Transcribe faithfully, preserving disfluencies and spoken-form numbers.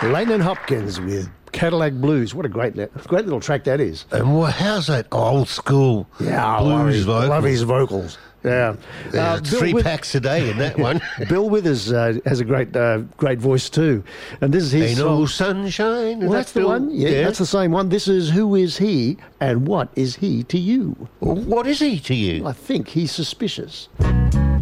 Layton Hopkins with Cadillac Blues. What a great great little track that is. And well, how's that old school Yeah, I blues love, his, vocals? love his vocals. Yeah. Yeah, Uh, three With- packs a day in that one. Bill Withers uh, has a great uh, great voice too. And this is his Ain't song. no sunshine. Well, that's the Bill? one. Yeah, that's the same one. This is Who Is He and What Is He to You? What is he to you? I think he's suspicious.